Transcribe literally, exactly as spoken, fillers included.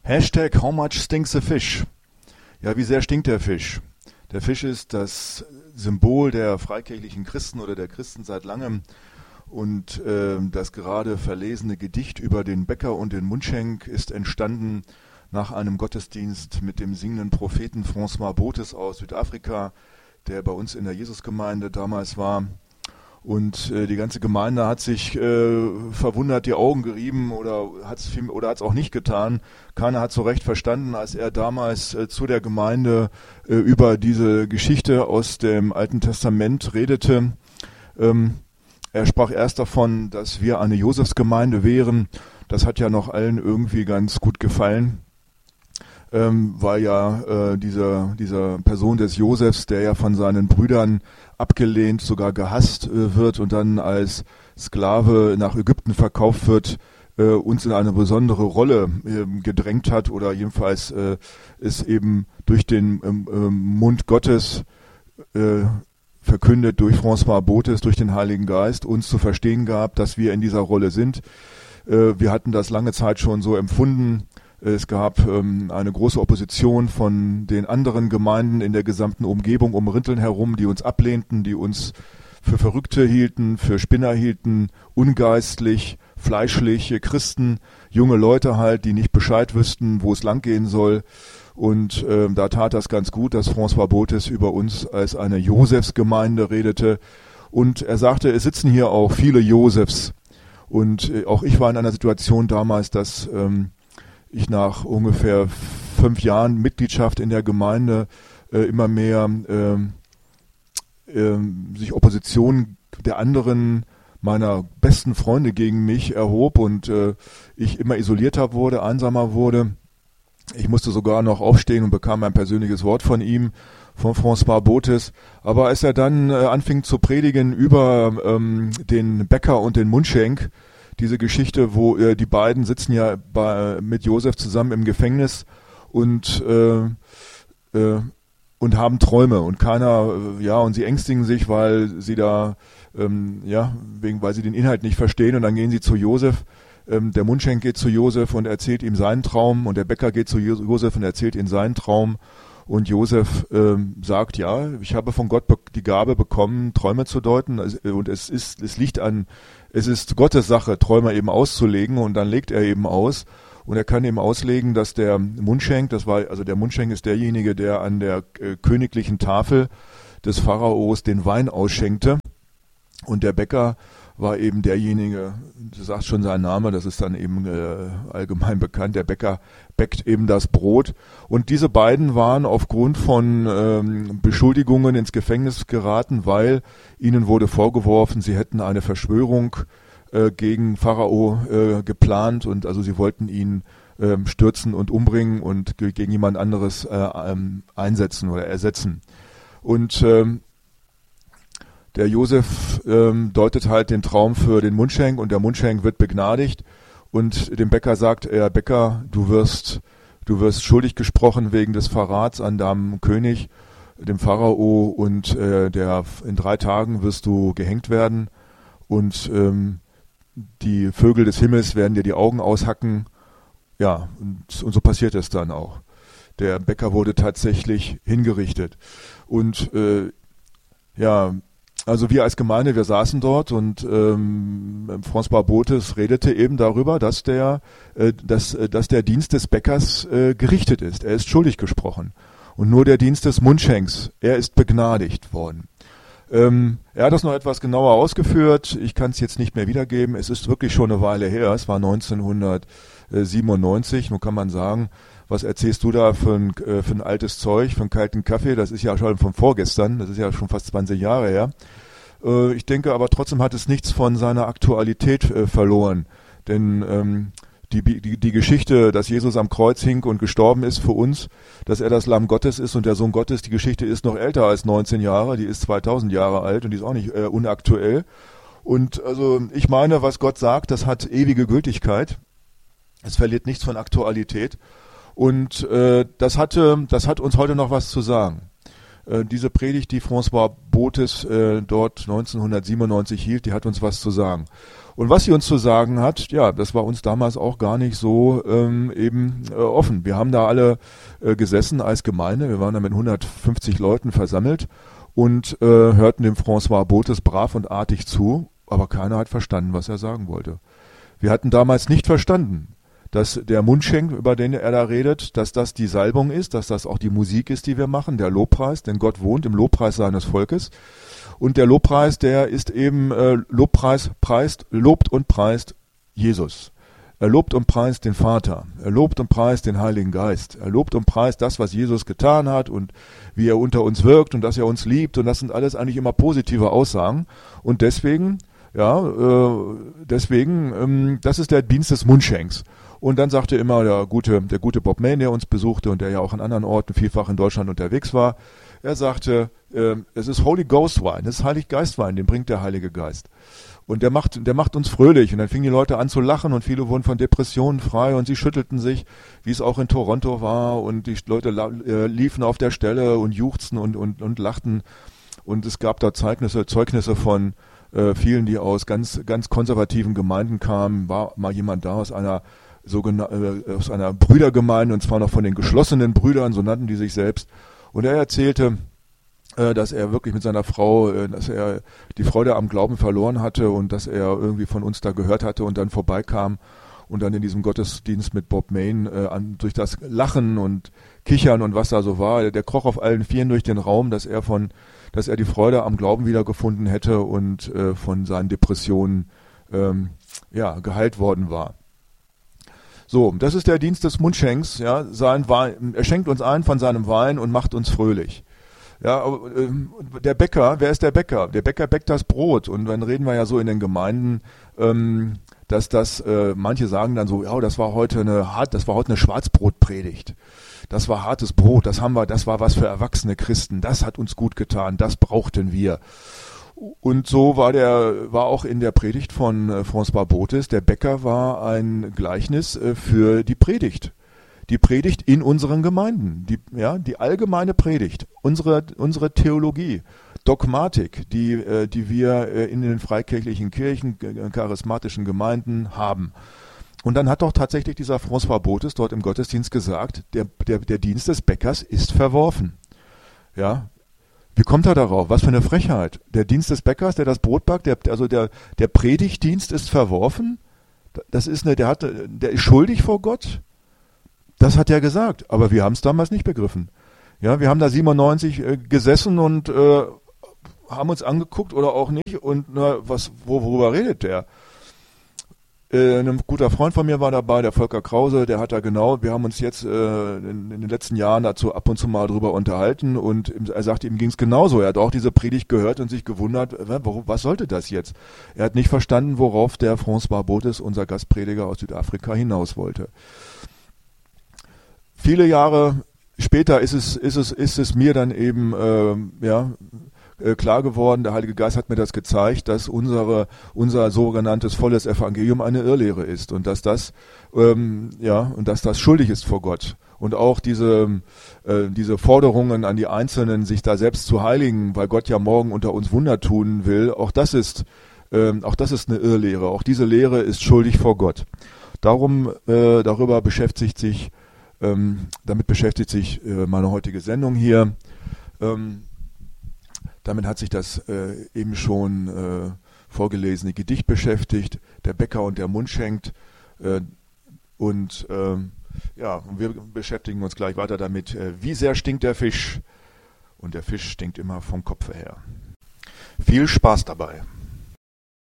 Hashtag How much stinks the fish? Ja, wie sehr stinkt der Fisch? Der Fisch ist das Symbol der freikirchlichen Christen oder der Christen seit langem. Und äh, das gerade verlesene Gedicht über den Bäcker und den Mundschenk ist entstanden nach einem Gottesdienst mit dem singenden Propheten François Bothes aus Südafrika, der bei uns in der Jesusgemeinde damals war. Und äh, die ganze Gemeinde hat sich äh, verwundert die Augen gerieben oder hat es oder hat's auch nicht getan. Keiner hat so recht verstanden, als er damals äh, zu der Gemeinde äh, über diese Geschichte aus dem Alten Testament redete. Ähm, er sprach erst davon, dass wir eine Josefsgemeinde wären. Das hat ja noch allen irgendwie ganz gut gefallen. Ähm, weil ja äh, dieser, dieser Person des Josefs, der ja von seinen Brüdern abgelehnt, sogar gehasst äh, wird und dann als Sklave nach Ägypten verkauft wird, äh, uns in eine besondere Rolle äh, gedrängt hat oder jedenfalls äh, es eben durch den ähm, äh, Mund Gottes äh, verkündet, durch François Bothes, durch den Heiligen Geist, uns zu verstehen gab, dass wir in dieser Rolle sind. Äh, wir hatten das lange Zeit schon so empfunden. Es gab ähm, eine große Opposition von den anderen Gemeinden in der gesamten Umgebung um Rinteln herum, die uns ablehnten, die uns für Verrückte hielten, für Spinner hielten, ungeistlich, fleischliche Christen, junge Leute halt, die nicht Bescheid wüssten, wo es langgehen soll. Und ähm, da tat das ganz gut, dass François Bothes über uns als eine Josefsgemeinde redete. Und er sagte, es sitzen hier auch viele Josefs. Und äh, auch ich war in einer Situation damals, dass ähm, ich nach ungefähr fünf Jahren Mitgliedschaft in der Gemeinde äh, immer mehr äh, äh, sich Opposition der anderen, meiner besten Freunde gegen mich erhob und äh, ich immer isolierter wurde, einsamer wurde. Ich musste sogar noch aufstehen und bekam ein persönliches Wort von ihm, von François Bothes. Aber als er dann äh, anfing zu predigen über ähm, den Bäcker und den Mundschenk, diese Geschichte, wo äh, die beiden sitzen ja bei, mit Josef zusammen im Gefängnis und äh, äh, und haben Träume und keiner, äh, ja, und sie ängstigen sich, weil sie da, ähm, ja, wegen, weil sie den Inhalt nicht verstehen und dann gehen sie zu Josef. Ähm, der Mundschenk geht zu Josef und erzählt ihm seinen Traum und der Bäcker geht zu Josef und erzählt ihm seinen Traum. Und Josef ähm, sagt, ja, ich habe von Gott be- die Gabe bekommen, Träume zu deuten. Und es ist, es liegt an, es ist Gottes Sache, Träume eben auszulegen. Und dann legt er eben aus. Und er kann eben auslegen, dass der Mundschenk, das war, also der Mundschenk ist derjenige, der an der äh, königlichen Tafel des Pharaos den Wein ausschenkte. Und der Bäcker war eben derjenige, du sagst schon seinen Namen, das ist dann eben äh, allgemein bekannt, der Bäcker bäckt eben das Brot. Und diese beiden waren aufgrund von ähm, Beschuldigungen ins Gefängnis geraten, weil ihnen wurde vorgeworfen, sie hätten eine Verschwörung äh, gegen Pharao äh, geplant und also sie wollten ihn äh, stürzen und umbringen und g- gegen jemand anderes äh, ähm, einsetzen oder ersetzen. Und ähm, Der Josef ähm, deutet halt den Traum für den Mundschenk und der Mundschenk wird begnadigt und dem Bäcker sagt er, Bäcker, du wirst, du wirst schuldig gesprochen wegen des Verrats an deinem König, dem Pharao und äh, der in drei Tagen wirst du gehängt werden und ähm, die Vögel des Himmels werden dir die Augen aushacken. Ja, und, und so passiert es dann auch. Der Bäcker wurde tatsächlich hingerichtet und äh, ja, also wir als Gemeinde, wir saßen dort und ähm, François Bothes redete eben darüber, dass der, äh, dass, äh, dass der Dienst des Bäckers äh, gerichtet ist. Er ist schuldig gesprochen. Und nur der Dienst des Mundschenks, er ist begnadigt worden. Ähm, er hat das noch etwas genauer ausgeführt. Ich kann es jetzt nicht mehr wiedergeben. Es ist wirklich schon eine Weile her. Es war neunzehnhundertsiebenundneunzig. Nun kann man sagen, was erzählst du da für ein, äh, für ein altes Zeug, für einen kalten Kaffee? Das ist ja schon von vorgestern. Das ist ja schon fast zwanzig Jahre her. Äh, ich denke aber trotzdem hat es nichts von seiner Aktualität äh, verloren. Denn ähm, die, die, die Geschichte, dass Jesus am Kreuz hing und gestorben ist für uns, dass er das Lamm Gottes ist und der Sohn Gottes, die Geschichte ist noch älter als neunzehn Jahre, die ist zweitausend Jahre alt und die ist auch nicht äh, unaktuell. Und also ich meine, was Gott sagt, das hat ewige Gültigkeit. Es verliert nichts von Aktualität. Und äh, das hatte, das hat uns heute noch was zu sagen. Äh, diese Predigt, die François Bothes äh, dort neunzehnhundertsiebenundneunzig hielt, die hat uns was zu sagen. Und was sie uns zu sagen hat, ja, das war uns damals auch gar nicht so ähm, eben äh, offen. Wir haben da alle äh, gesessen als Gemeinde, wir waren da mit hundertfünfzig Leuten versammelt und äh, hörten dem François Bothes brav und artig zu, aber keiner hat verstanden, was er sagen wollte. Wir hatten damals nicht verstanden, dass der Mundschenk, über den er da redet, dass das die Salbung ist, dass das auch die Musik ist, die wir machen, der Lobpreis, denn Gott wohnt im Lobpreis seines Volkes. Und der Lobpreis, der ist eben äh, Lobpreis, preist, lobt und preist Jesus. Er lobt und preist den Vater. Er lobt und preist den Heiligen Geist. Er lobt und preist das, was Jesus getan hat und wie er unter uns wirkt und dass er uns liebt. Und das sind alles eigentlich immer positive Aussagen. Und deswegen, ja, äh, deswegen, ähm, das ist der Dienst des Mundschenks. Und dann sagte immer der gute, der gute Bob Mayne, der uns besuchte und der ja auch an anderen Orten vielfach in Deutschland unterwegs war, er sagte, äh, es ist Holy Ghost Wein, es ist Heilig Geist Wein, den bringt der Heilige Geist. Und der macht, der macht uns fröhlich. Und dann fingen die Leute an zu lachen und viele wurden von Depressionen frei und sie schüttelten sich, wie es auch in Toronto war. Und die Leute äh, liefen auf der Stelle und juchzten und, und, und lachten. Und es gab da Zeugnisse, Zeugnisse von äh, vielen, die aus ganz, ganz konservativen Gemeinden kamen. War mal jemand da aus einer sogenannten, äh, aus einer Brüdergemeinde, und zwar noch von den geschlossenen Brüdern, so nannten die sich selbst. Und er erzählte, äh, dass er wirklich mit seiner Frau, äh, dass er die Freude am Glauben verloren hatte und dass er irgendwie von uns da gehört hatte und dann vorbeikam und dann in diesem Gottesdienst mit Bob Mayne äh, an, durch das Lachen und Kichern und was da so war, der, der kroch auf allen Vieren durch den Raum, dass er von, dass er die Freude am Glauben wiedergefunden hätte und äh, von seinen Depressionen ähm, ja geheilt worden war. So, das ist der Dienst des Mundschenks. Ja, sein Wein, er schenkt uns ein von seinem Wein und macht uns fröhlich. Ja, aber, äh, der Bäcker, wer ist der Bäcker? Der Bäcker bäckt das Brot. Und dann reden wir ja so in den Gemeinden, ähm, dass das, äh, manche sagen dann so, ja, das war heute eine hart, das war heute eine Schwarzbrotpredigt. Das war hartes Brot, das haben wir, das war was für erwachsene Christen. Das hat uns gut getan, das brauchten wir. Und so war der, war auch in der Predigt von äh, François Bothes, der Bäcker war ein Gleichnis äh, für die Predigt. Die Predigt in unseren Gemeinden, die, ja, die allgemeine Predigt, unsere, unsere Theologie, Dogmatik, die, äh, die wir äh, in den freikirchlichen Kirchen, äh, charismatischen Gemeinden haben. Und dann hat doch tatsächlich dieser François Bothes dort im Gottesdienst gesagt, der, der, der Dienst des Bäckers ist verworfen. Ja. Wie kommt er darauf? Was für eine Frechheit. Der Dienst des Bäckers, der das Brot backt, der, also der, der Predigtdienst ist verworfen. Das ist eine, der hat, der ist schuldig vor Gott. Das hat er gesagt. Aber wir haben es damals nicht begriffen. Ja, wir haben da siebenundneunzig äh, gesessen und äh, haben uns angeguckt oder auch nicht. Und na, was, wo, worüber redet der? Äh, ein guter Freund von mir war dabei, der Volker Krause, der hat da genau, wir haben uns jetzt äh, in, in den letzten Jahren dazu ab und zu mal drüber unterhalten und er sagte, ihm ging es genauso. Er hat auch diese Predigt gehört und sich gewundert, warum, was sollte das jetzt? Er hat nicht verstanden, worauf der François Bothes, unser Gastprediger aus Südafrika, hinaus wollte. Viele Jahre später ist es, ist es, ist es mir dann eben, äh, ja, klar geworden, der Heilige Geist hat mir das gezeigt, dass unsere, unser sogenanntes volles Evangelium eine Irrlehre ist und dass das, ähm, ja, und dass das schuldig ist vor Gott. Und auch diese, äh, diese Forderungen an die Einzelnen, sich da selbst zu heiligen, weil Gott ja morgen unter uns Wunder tun will, auch das ist, ähm, auch das ist eine Irrlehre. Auch diese Lehre ist schuldig vor Gott. Darum, äh, darüber beschäftigt sich, ähm, damit beschäftigt sich äh, meine heutige Sendung hier. Ähm, Damit hat sich das äh, eben schon äh, vorgelesene Gedicht beschäftigt, der Bäcker und der Mundschenk. Äh, und äh, ja, wir beschäftigen uns gleich weiter damit, äh, wie sehr stinkt der Fisch. Und der Fisch stinkt immer vom Kopfe her. Viel Spaß dabei.